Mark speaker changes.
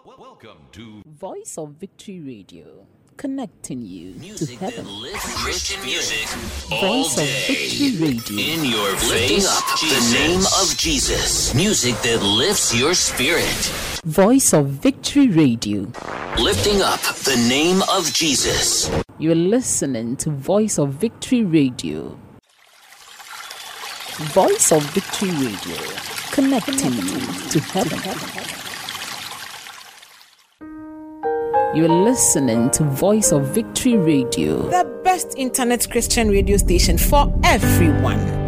Speaker 1: Welcome to
Speaker 2: Voice of Victory Radio, connecting you
Speaker 3: Music
Speaker 2: to heaven.
Speaker 3: that lifts Christian music all
Speaker 2: Voice of
Speaker 3: day.
Speaker 2: Victory Radio.
Speaker 3: In your face, the name of Jesus. Music that lifts your spirit.
Speaker 2: Voice of Victory Radio.
Speaker 3: Lifting up the name of Jesus.
Speaker 2: You're listening to Voice of Victory Radio. Voice of Victory Radio, connecting you to heaven. You're listening to Voice of Victory Radio,
Speaker 4: the best internet Christian radio station for everyone.